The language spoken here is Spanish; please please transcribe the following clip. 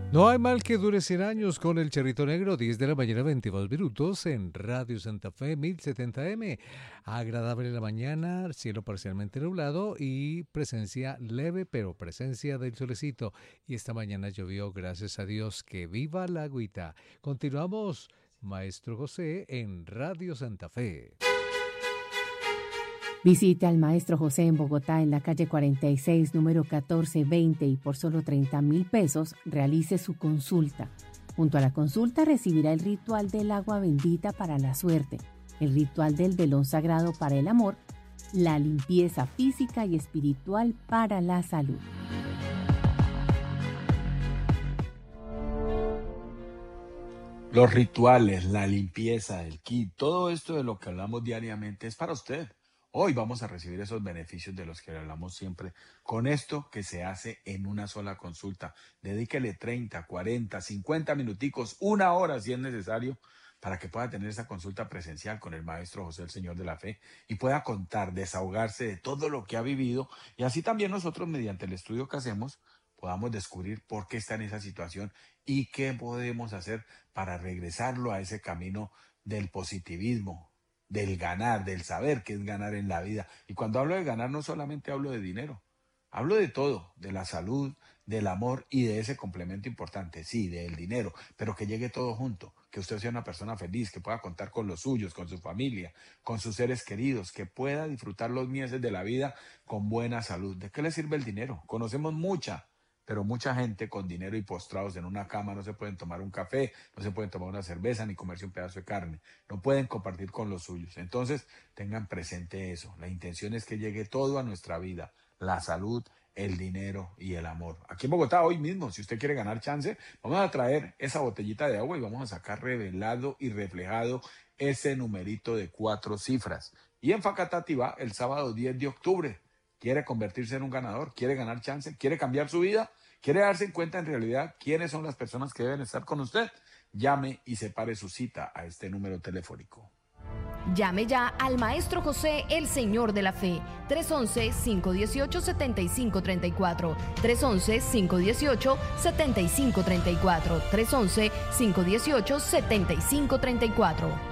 No hay mal que dure 100 años con el Charrito Negro, 10 de la mañana, 22 minutos, en Radio Santa Fe, 1070M. Agradable la mañana, cielo parcialmente nublado y presencia leve, pero presencia del solecito. Y esta mañana llovió, gracias a Dios, que viva la agüita. Continuamos, Maestro José, en Radio Santa Fe. Visite al Maestro José en Bogotá, en la calle 46, número 1420, y por solo 30.000 pesos realice su consulta. Junto a la consulta recibirá el ritual del agua bendita para la suerte, el ritual del velón sagrado para el amor, la limpieza física y espiritual para la salud. Los rituales, la limpieza, el kit, todo esto de lo que hablamos diariamente es para usted. Hoy vamos a recibir esos beneficios de los que hablamos siempre con esto que se hace en una sola consulta. Dedíquele 30, 40, 50 minuticos, una hora si es necesario, para que pueda tener esa consulta presencial con el Maestro José, el Señor de la Fe, y pueda contar, desahogarse de todo lo que ha vivido, y así también nosotros, mediante el estudio que hacemos, podamos descubrir por qué está en esa situación y qué podemos hacer para regresarlo a ese camino del positivismo, del ganar, del saber qué es ganar en la vida. Y cuando hablo de ganar, no solamente hablo de dinero, hablo de todo, de la salud, del amor y de ese complemento importante, sí, del dinero, pero que llegue todo junto, que usted sea una persona feliz, que pueda contar con los suyos, con su familia, con sus seres queridos, que pueda disfrutar los meses de la vida con buena salud. ¿De qué le sirve el dinero? Conocemos pero mucha gente con dinero y postrados en una cama no se pueden tomar un café, no se pueden tomar una cerveza ni comerse un pedazo de carne, no pueden compartir con los suyos. Entonces, tengan presente eso. La intención es que llegue todo a nuestra vida, la salud, el dinero y el amor. Aquí en Bogotá, hoy mismo, si usted quiere ganar chance, vamos a traer esa botellita de agua y vamos a sacar revelado y reflejado ese numerito de 4 cifras. Y en Facatativá, el sábado 10 de octubre, ¿quiere convertirse en un ganador? ¿Quiere ganar chance? ¿Quiere cambiar su vida? ¿Quiere darse en cuenta en realidad quiénes son las personas que deben estar con usted? Llame y separe su cita a este número telefónico. Llame ya al Maestro José, el Señor de la Fe, 311-518-7534, 311-518-7534, 311-518-7534.